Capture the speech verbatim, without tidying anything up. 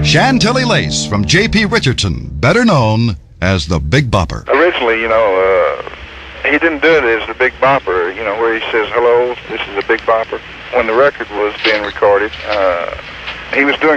Chantilly Lace from J P. Richardson, better known as the Big Bopper. Originally, you know, uh, he didn't do it as the Big Bopper, you know, where he says, hello, this is the Big Bopper. When the record was being recorded, uh, he was doing